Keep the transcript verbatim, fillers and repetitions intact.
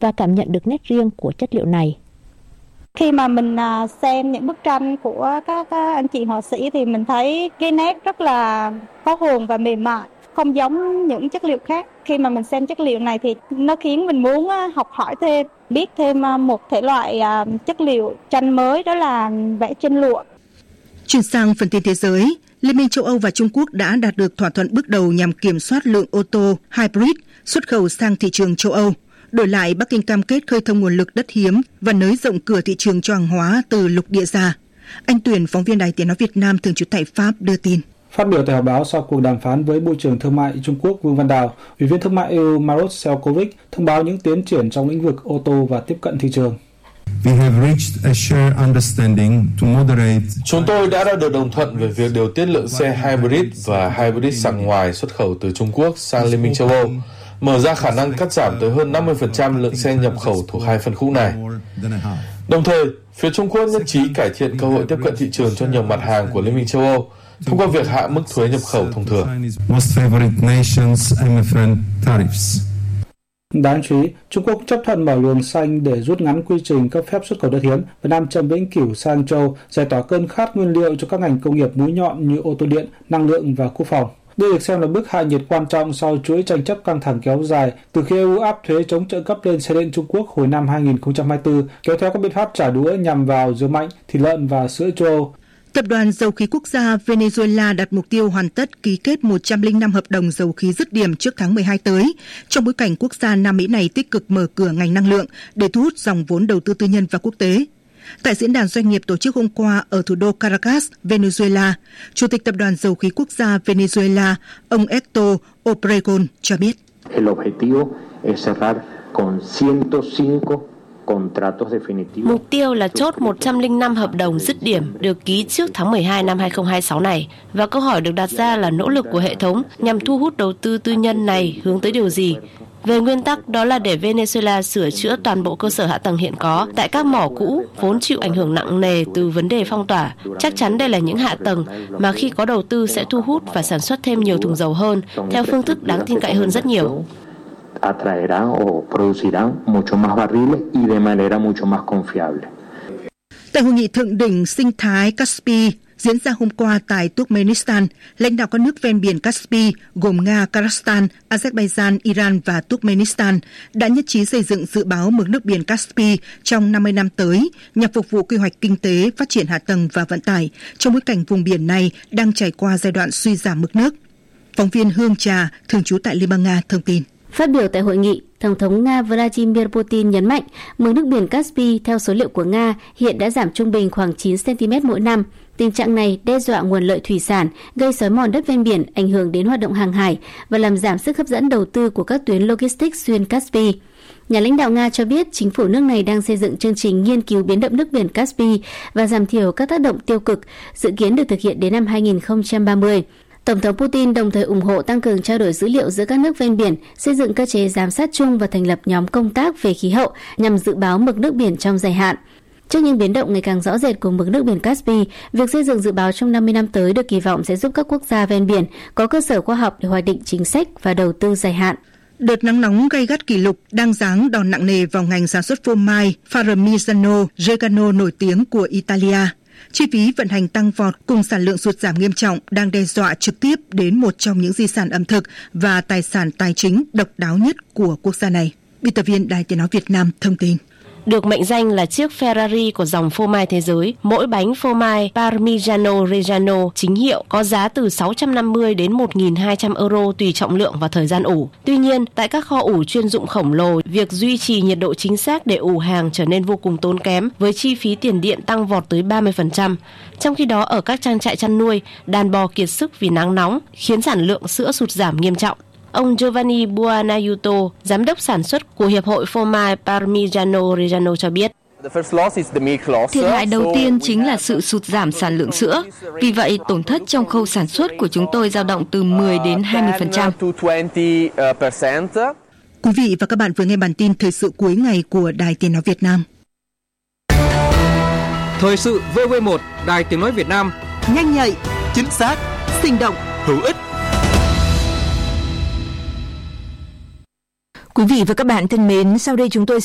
và cảm nhận được nét riêng của chất liệu này. Khi mà mình xem những bức tranh của các anh chị họa sĩ thì mình thấy cái nét rất là có hồn và mềm mại, không giống những chất liệu khác. Khi mà mình xem chất liệu này thì nó khiến mình muốn học hỏi thêm, biết thêm một thể loại chất liệu tranh mới, đó là vẽ trên lụa. Chuyển sang phần tin thế giới, Liên minh châu Âu và Trung Quốc đã đạt được thỏa thuận bước đầu nhằm kiểm soát lượng ô tô hybrid xuất khẩu sang thị trường châu Âu. Đổi lại, Bắc Kinh cam kết khơi thông nguồn lực đất hiếm và nới rộng cửa thị trường cho hàng hóa từ lục địa ra. Anh Tuyển, phóng viên Đài Tiếng nói Việt Nam thường trú tại Pháp đưa tin. Phát biểu tại họp báo sau cuộc đàm phán với Bộ trưởng Thương mại Trung Quốc Vương Văn Đào, Ủy viên Thương mại e u Maroš Šefčovič thông báo những tiến triển trong lĩnh vực ô tô và tiếp cận thị trường. Chúng tôi đã đạt được đồng thuận về việc điều tiết lượng xe hybrid và hybrid sàng ngoài xuất khẩu từ Trung Quốc sang Liên minh châu Âu, mở ra khả năng cắt giảm tới hơn năm mươi phần trăm lượng xe nhập khẩu thuộc hai phân khúc này. Đồng thời, phía Trung Quốc nhất trí cải thiện cơ hội tiếp cận thị trường cho nhiều mặt hàng của Liên minh châu Âu thông qua việc hạ mức thuế nhập khẩu thông thường. Đáng chú ý, Trung Quốc chấp thuận mở luồng xanh để rút ngắn quy trình cấp phép xuất khẩu đất hiếm. Việt Nam chậm vĩnh cửu sang châu, giải tỏa cơn khát nguyên liệu cho các ngành công nghiệp mũi nhọn như ô tô điện, năng lượng và quốc phòng. Đây được xem là bước hạ nhiệt quan trọng sau chuỗi tranh chấp căng thẳng kéo dài từ khi e u áp thuế chống trợ cấp lên xe điện Trung Quốc hồi năm hai nghìn không trăm hai mươi tư, kéo theo các biện pháp trả đũa nhằm vào dưa mạnh, thịt lợn và sữa châu Âu. Tập đoàn Dầu khí Quốc gia Venezuela đặt mục tiêu hoàn tất ký kết một trăm lẻ năm hợp đồng dầu khí dứt điểm trước tháng mười hai tới, trong bối cảnh quốc gia Nam Mỹ này tích cực mở cửa ngành năng lượng để thu hút dòng vốn đầu tư tư nhân và quốc tế. Tại diễn đàn doanh nghiệp tổ chức hôm qua ở thủ đô Caracas, Venezuela, Chủ tịch Tập đoàn Dầu khí Quốc gia Venezuela, ông Héctor Obregón cho biết. Mục tiêu là chốt một trăm lẻ năm hợp đồng dứt điểm được ký trước tháng mười hai năm hai nghìn không trăm hai mươi sáu này. Và câu hỏi được đặt ra là nỗ lực của hệ thống nhằm thu hút đầu tư tư nhân này hướng tới điều gì? Về nguyên tắc, đó là để Venezuela sửa chữa toàn bộ cơ sở hạ tầng hiện có tại các mỏ cũ vốn chịu ảnh hưởng nặng nề từ vấn đề phong tỏa. Chắc chắn đây là những hạ tầng mà khi có đầu tư sẽ thu hút và sản xuất thêm nhiều thùng dầu hơn theo phương thức đáng tin cậy hơn rất nhiều. Tại hội nghị thượng đỉnh sinh thái Caspi diễn ra hôm qua tại Turkmenistan, lãnh đạo các nước ven biển Caspi gồm Nga, Kazakhstan, Azerbaijan, Iran và Turkmenistan đã nhất trí xây dựng dự báo mực nước biển Caspi trong năm mươi năm tới nhằm phục vụ quy hoạch kinh tế, phát triển hạ tầng và vận tải trong bối cảnh vùng biển này đang trải qua giai đoạn suy giảm mực nước. Phóng viên Hương Trà, thường trú tại Liên bang Nga, thông tin. Phát biểu tại hội nghị, Tổng thống Nga Vladimir Putin nhấn mạnh mực nước biển Caspi theo số liệu của Nga hiện đã giảm trung bình khoảng chín xăng-ti-mét mỗi năm. Tình trạng này đe dọa nguồn lợi thủy sản, gây xói mòn đất ven biển, ảnh hưởng đến hoạt động hàng hải và làm giảm sức hấp dẫn đầu tư của các tuyến logistics xuyên Caspi. Nhà lãnh đạo Nga cho biết chính phủ nước này đang xây dựng chương trình nghiên cứu biến động nước biển Caspi và giảm thiểu các tác động tiêu cực, dự kiến được thực hiện đến năm hai nghìn không trăm ba mươi. Tổng thống Putin đồng thời ủng hộ tăng cường trao đổi dữ liệu giữa các nước ven biển, xây dựng cơ chế giám sát chung và thành lập nhóm công tác về khí hậu nhằm dự báo mực nước biển trong dài hạn. Trước những biến động ngày càng rõ rệt của mực nước biển Caspi, việc xây dựng dự báo trong năm mươi năm tới được kỳ vọng sẽ giúp các quốc gia ven biển có cơ sở khoa học để hoạch định chính sách và đầu tư dài hạn. Đợt nắng nóng gay gắt kỷ lục đang giáng đòn nặng nề vào ngành sản xuất phô mai Parmigiano Reggiano nổi tiếng của Italia. Chi phí vận hành tăng vọt cùng sản lượng sụt giảm nghiêm trọng đang đe dọa trực tiếp đến một trong những di sản ẩm thực và tài sản tài chính độc đáo nhất của quốc gia này. Biên tập viên Đài Tiếng nói Việt Nam thông tin. Được mệnh danh là chiếc Ferrari của dòng phô mai thế giới, mỗi bánh phô mai Parmigiano Reggiano chính hiệu có giá từ sáu trăm năm mươi đến một nghìn hai trăm euro tùy trọng lượng và thời gian ủ. Tuy nhiên, tại các kho ủ chuyên dụng khổng lồ, việc duy trì nhiệt độ chính xác để ủ hàng trở nên vô cùng tốn kém với chi phí tiền điện tăng vọt tới ba mươi phần trăm. Trong khi đó, ở các trang trại chăn nuôi, đàn bò kiệt sức vì nắng nóng khiến sản lượng sữa sụt giảm nghiêm trọng. Ông Giovanni Buonaiuto, giám đốc sản xuất của Hiệp hội phô mai Parmigiano Reggiano cho biết. Thiệt hại đầu tiên chính là sự sụt giảm sản lượng sữa. Vì vậy, tổn thất trong khâu sản xuất của chúng tôi dao động từ mười đến hai mươi phần trăm. Quý vị và các bạn vừa nghe bản tin thời sự cuối ngày của Đài Tiếng nói Việt Nam. Thời sự vê o vê một, Đài Tiếng nói Việt Nam. Nhanh nhạy, chính xác, sinh động, hữu ích. Quý vị và các bạn thân mến, sau đây chúng tôi